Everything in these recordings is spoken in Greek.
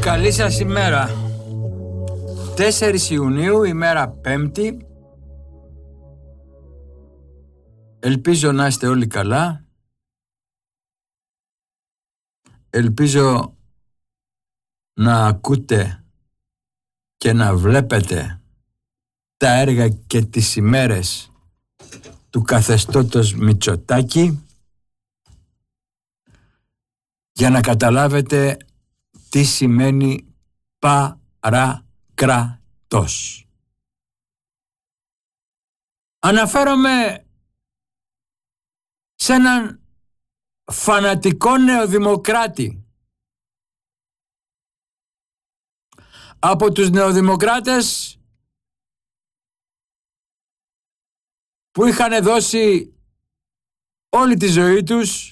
Καλή σας ημέρα. 4 Ιουνίου, ημέρα Πέμπτη. Ελπίζω να είστε όλοι καλά. Ελπίζω να ακούτε και να βλέπετε τα έργα και τις ημέρες του καθεστώτος Μητσοτάκη για να καταλάβετε τι σημαίνει παρακρατός. Αναφέρομαι σε έναν φανατικό νεοδημοκράτη. Από τους νεοδημοκράτες που είχαν δώσει όλη τη ζωή τους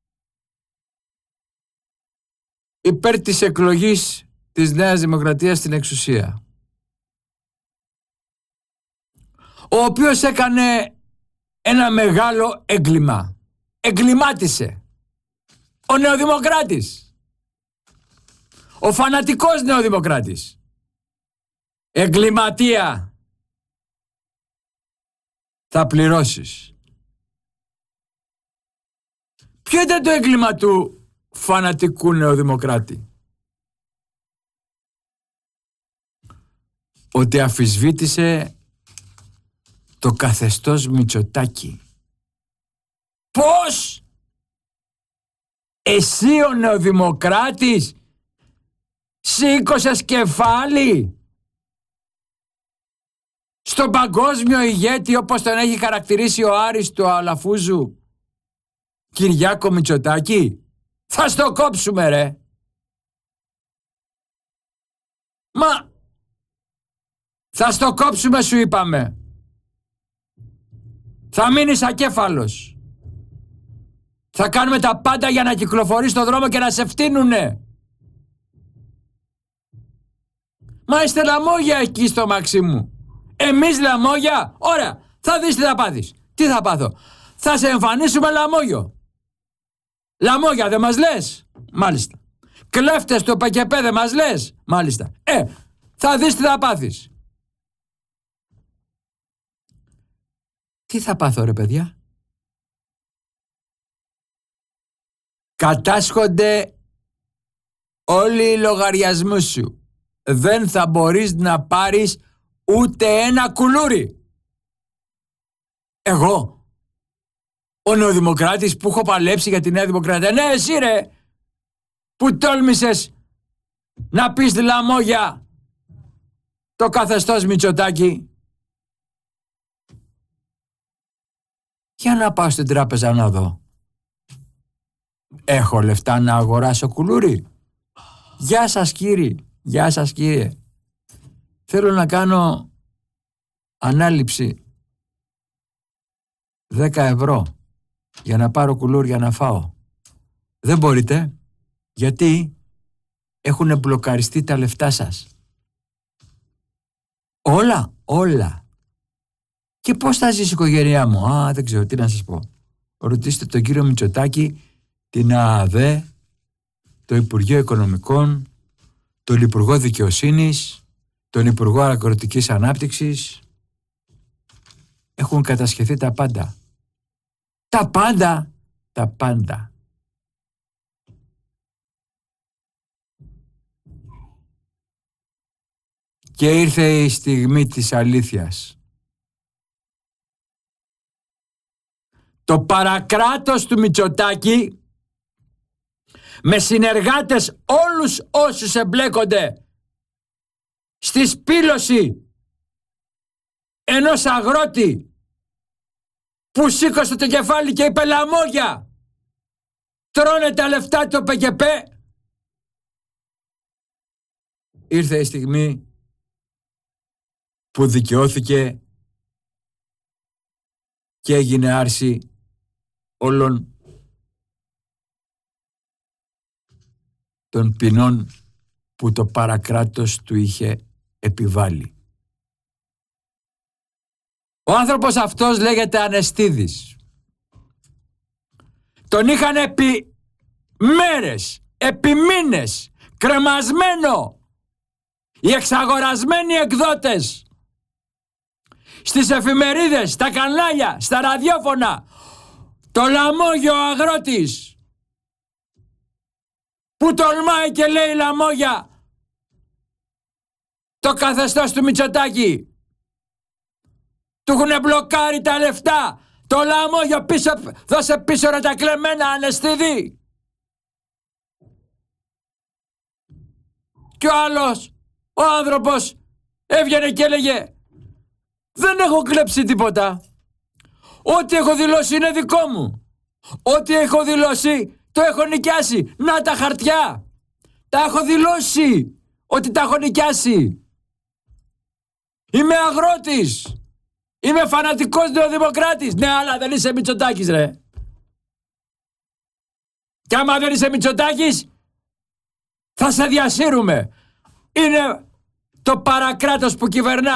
υπέρ της εκλογής της Νέας Δημοκρατίας στην εξουσία, ο οποίος έκανε ένα μεγάλο έγκλημα. Εγκλημάτισε ο νεοδημοκράτης, ο φανατικός νεοδημοκράτης. Εγκληματία, θα πληρώσεις. Ποιο ήταν το έγκλημα του φανατικού νεοδημοκράτη? Ότι αμφισβήτησε το καθεστώς Μητσοτάκη. Πώς? Εσύ ο νεοδημοκράτης σήκωσες κεφάλι στον παγκόσμιο ηγέτη, όπως τον έχει χαρακτηρίσει ο Άρης του Αλαφούζου, Κυριάκο Μητσοτάκη? Θα στο κόψουμε, ρε. Μα θα στο κόψουμε, σου είπαμε. Θα μείνεις ακέφαλος. Θα κάνουμε τα πάντα για να κυκλοφορείς στον δρόμο και να σε φτύνουνε. Μα είστε λαμόγια εκεί στο Μαξίμου. Εμείς λαμόγια? Ωραία, θα δεις τι θα πάθεις. Τι θα πάθω? Θα σε εμφανίσουμε λαμόγιο. Λαμόγια δεν μας λες? Μάλιστα. Κλέφτες του ΠΚΠ δεν μας λες? Μάλιστα. Θα δεις τι θα πάθεις. Τι θα πάθω, ρε παιδιά? Κατάσχονται όλοι οι λογαριασμοί σου. Δεν θα μπορείς να πάρεις ούτε ένα κουλούρι. Εγώ, ο νεοδημοκράτης που έχω παλέψει για τη Νέα Δημοκρατία. Ναι, εσύ, ρε, που τόλμησες να πεις λαμόγια το καθεστώς Μητσοτάκη. Για να πάω στην τράπεζα να δω. Έχω λεφτά να αγοράσω κουλούρι? Γεια σας, κύριε. Γεια σας, κύριε. Θέλω να κάνω ανάληψη 10 ευρώ για να πάρω κουλούρια να φάω. Δεν μπορείτε? Γιατί έχουν μπλοκαριστεί τα λεφτά σας. Όλα. Και πώς θα ζήσει η οικογένειά μου? Δεν ξέρω τι να σας πω. Ρωτήστε τον κύριο Μητσοτάκη, την ΑΑΔ, το Υπουργείο Οικονομικών, τον Υπουργό Δικαιοσύνης, τον Υπουργό Αγροτικής Ανάπτυξης. Έχουν κατασχεθεί τα πάντα. Τα πάντα. Και ήρθε η στιγμή της αλήθειας. Το παρακράτος του Μητσοτάκη, με συνεργάτες όλους όσους εμπλέκονται στη σπήλωση ενός αγρότη που σήκωσε το κεφάλι και είπε λαμόγια, τρώνε τα λεφτά του ΠΚΠ. Ήρθε η στιγμή που δικαιώθηκε και έγινε άρση όλων των ποινών που το παρακράτος του είχε επιβάλει. Ο άνθρωπος αυτός λέγεται Ανεστίδης. Τον είχαν επί μέρες, επί μήνες κρεμασμένο. Οι εξαγορασμένοι εκδότες στις εφημερίδες, στα κανάλια, στα ραδιόφωνα, το λαμόγιο ο αγρότης που τολμάει και λέει λαμόγια το καθεστώς του Μητσοτάκη. Του έχουνε μπλοκάρει τα λεφτά. Το λαμόγιο πίσω, δώσε πίσω ρε τα κλεμμένα, Ανεστίδη. Και ο άλλος, ο άνθρωπος, έβγαινε και έλεγε δεν έχω κλέψει τίποτα. Ό,τι έχω δηλώσει είναι δικό μου. Ό,τι έχω δηλώσει το έχω νοικιάσει. Να τα χαρτιά. Τα έχω δηλώσει ότι τα έχω νοικιάσει. Είμαι αγρότης. Είμαι φανατικός νεοδημοκράτης. Ναι, αλλά δεν είσαι Μητσοτάκης, ρε. Και άμα δεν είσαι Μητσοτάκης, θα σε διασύρουμε. Είναι το παρακράτος που κυβερνά.